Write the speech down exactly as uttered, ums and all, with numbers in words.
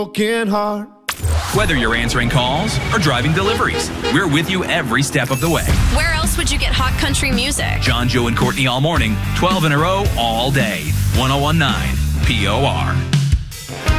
broken heart. Whether you're answering calls or driving deliveries, we're with you every step of the way. Where else would you get hot country music? John, Joe, and Courtney all morning, twelve in a row, all day. one oh one point nine P O R.